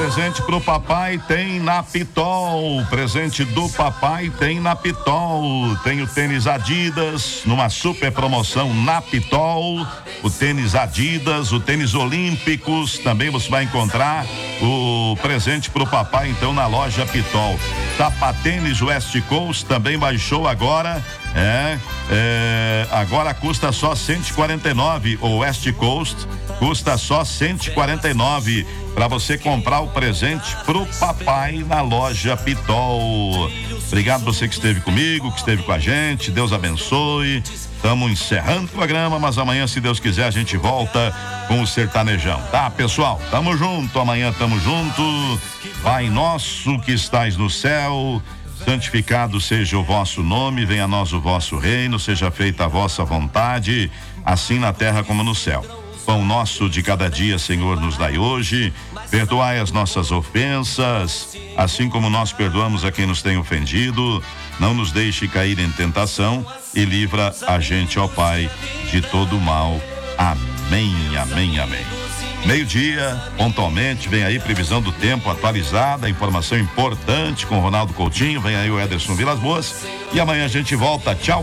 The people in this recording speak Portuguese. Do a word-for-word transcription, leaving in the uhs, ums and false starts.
presente pro papai tem na Pitol. Presente do papai tem na Pitol. Tem o tênis Adidas numa super promoção na Pitol. O tênis Adidas, o tênis Olímpicos. Também você vai encontrar o presente pro papai então na loja Pitol. Sapatênis West Coast também baixou agora. É, é, agora custa só cento e quarenta e nove. O West Coast custa só cento e quarenta e nove para você comprar o presente pro papai na loja Pitol. Obrigado você que esteve comigo, que esteve com a gente. Deus abençoe. Estamos encerrando o programa, mas amanhã, se Deus quiser, a gente volta com o sertanejão, tá, pessoal? Tamo junto, amanhã tamo junto. Pai nosso que estais no céu, santificado seja o vosso nome, venha a nós o vosso reino, seja feita a vossa vontade, assim na terra como no céu. Pão nosso de cada dia, Senhor, nos dai hoje. Perdoai as nossas ofensas, assim como nós perdoamos a quem nos tem ofendido. Não nos deixe cair em tentação e livra a gente, ó Pai, de todo mal. Amém, amém, amém. Meio-dia, pontualmente, vem aí previsão do tempo atualizada, informação importante com Ronaldo Coutinho, vem aí o Ederson Vilas Boas e amanhã a gente volta. Tchau.